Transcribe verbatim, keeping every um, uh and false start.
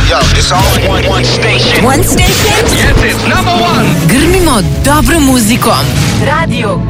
Yo, it's all one, one station. One station? Yes, it's number one. Grmimo dobro muzikom. Radio